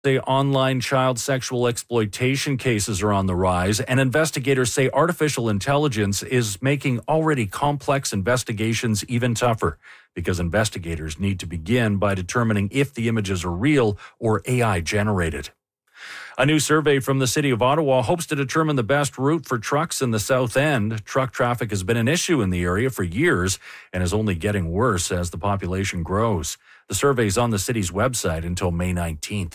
Say online child sexual exploitation cases are on the rise, and investigators say artificial intelligence is making already complex investigations even tougher because investigators need to begin by determining if the images are real or AI generated. A new survey from the City of Ottawa hopes to determine the best route for trucks in the South End. Truck traffic has been an issue in the area for years and is only getting worse as the population grows. The survey is on the city's website until May 19th.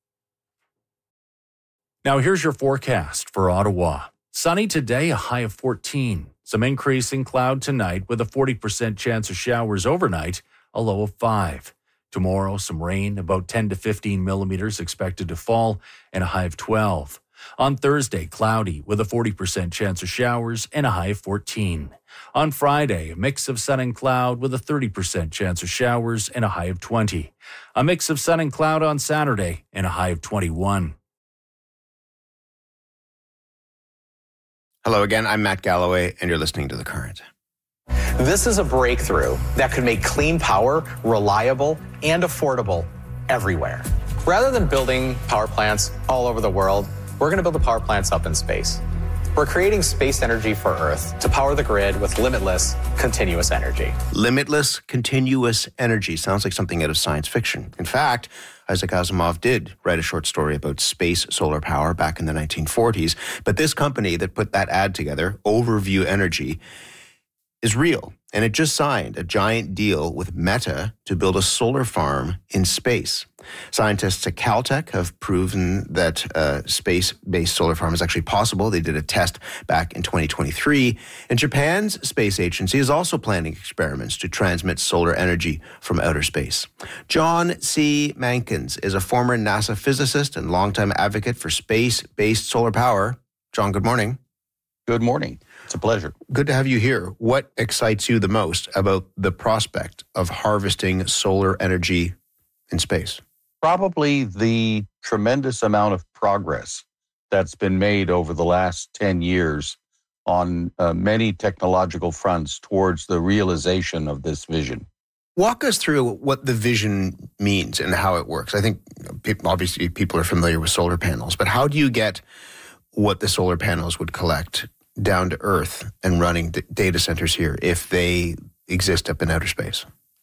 Now here's your forecast for Ottawa. Sunny today, a high of 14. Some increasing cloud tonight with a 40% chance of showers overnight, a low of 5. Tomorrow, some rain, about 10 to 15 millimeters expected to fall, and a high of 12. On Thursday, cloudy with a 40% chance of showers and a high of 14. On Friday, a mix of sun and cloud with a 30% chance of showers and a high of 20. A mix of sun and cloud on Saturday and a high of 21. Hello again, I'm Matt Galloway, and you're listening to The Current. This is a breakthrough that could make clean power reliable and affordable everywhere. Rather than building power plants all over the world, we're going to build the power plants up in space. We're creating space energy for Earth to power the grid with limitless, continuous energy. Limitless, continuous energy sounds like something out of science fiction. In fact, Isaac Asimov did write a short story about space solar power back in the 1940s. But this company that put that ad together, Overview Energy, is real. And it just signed a giant deal with Meta to build a solar farm in space. Scientists at Caltech have proven that a space-based solar farm is actually possible. They did a test back in 2023. And Japan's space agency is also planning experiments to transmit solar energy from outer space. John C. Mankins is a former NASA physicist and longtime advocate for space-based solar power. John, good morning. Good morning. It's a pleasure. Good to have you here. What excites you the most about the prospect of harvesting solar energy in space? Probably the tremendous amount of progress that's been made over the last 10 years on many technological fronts towards the realization of this vision. Walk us through what the vision means and how it works. I think obviously people are familiar with solar panels, but how do you get what the solar panels would collect down to Earth and running data centers here if they exist up in outer space?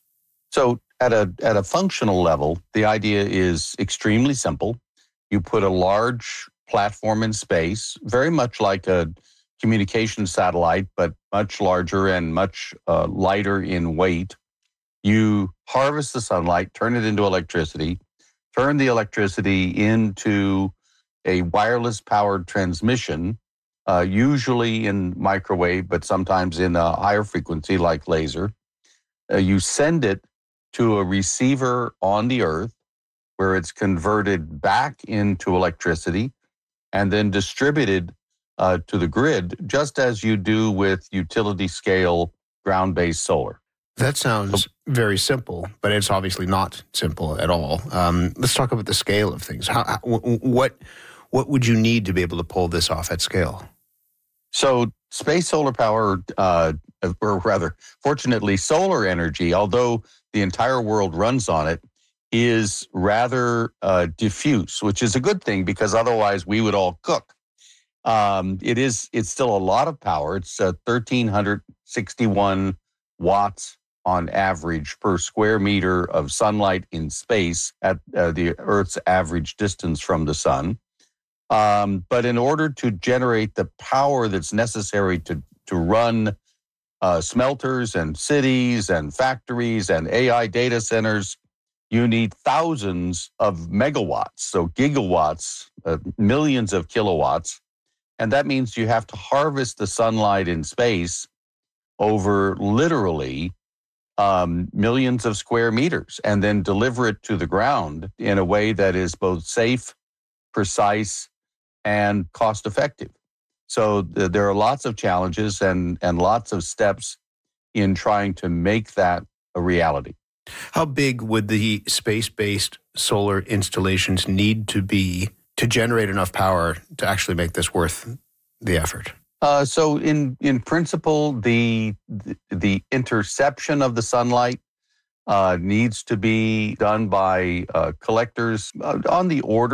So at a functional level, the idea is extremely simple. You put a large platform in space, very much like a communication satellite, but much larger and much lighter in weight. You harvest the sunlight, turn it into electricity, turn the electricity into a wireless powered transmission, usually in microwave, but sometimes in a higher frequency like laser. You send it to a receiver on the Earth where it's converted back into electricity and then distributed to the grid, just as you do with utility scale ground-based solar. That sounds very simple, but it's obviously not simple at all. Let's talk about the scale of things. What would you need to be able to pull this off at scale? So space solar power, or rather, fortunately, solar energy, although the entire world runs on it, is rather diffuse, which is a good thing because otherwise we would all cook. It's still a lot of power. It's 1,361 watts on average per square meter of sunlight in space at the Earth's average distance from the sun. But in order to generate the power that's necessary to run smelters and cities and factories and AI data centers, you need thousands of megawatts, so gigawatts, millions of kilowatts. And that means you have to harvest the sunlight in space over literally millions of square meters and then deliver it to the ground in a way that is both safe, precise, and cost effective. So there are lots of challenges and lots of steps in trying to make that a reality. How big would the space-based solar installations need to be to generate enough power to actually make this worth the effort? So in principle, the interception of the sunlight needs to be done by collectors on the order